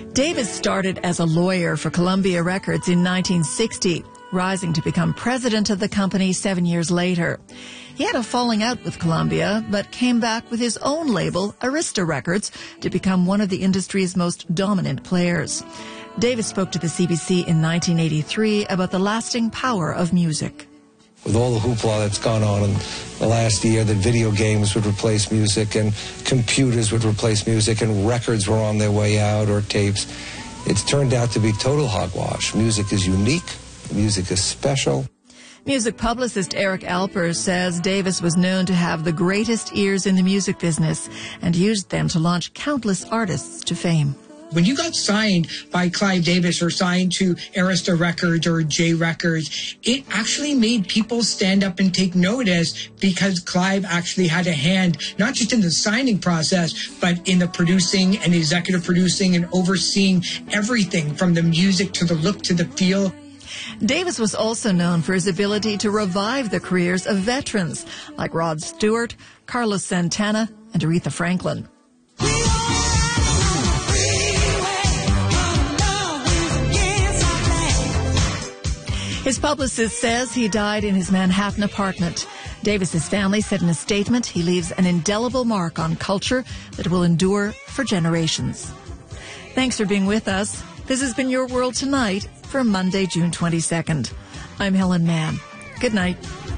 Davis started as a lawyer for Columbia Records in 1960, rising to become president of the company 7 years later. He had a falling out with Columbia, but came back with his own label, Arista Records, to become one of the industry's most dominant players. Davis spoke to the CBC in 1983 about the lasting power of music. With all the hoopla that's gone on in the last year, that video games would replace music and computers would replace music and records were on their way out, or tapes, it's turned out to be total hogwash. Music is unique. Music is special. Music publicist Eric Alper says Davis was known to have the greatest ears in the music business and used them to launch countless artists to fame. When you got signed by Clive Davis or signed to Arista Records or J Records, it actually made people stand up and take notice because Clive actually had a hand, not just in the signing process, but in the producing and executive producing and overseeing everything from the music to the look to the feel. Davis was also known for his ability to revive the careers of veterans like Rod Stewart, Carlos Santana, and Aretha Franklin. His publicist says he died in his Manhattan apartment. Davis's family said in a statement he leaves an indelible mark on culture that will endure for generations. Thanks for being with us. This has been Your World Tonight for Monday, June 22nd. I'm Helen Mann. Good night.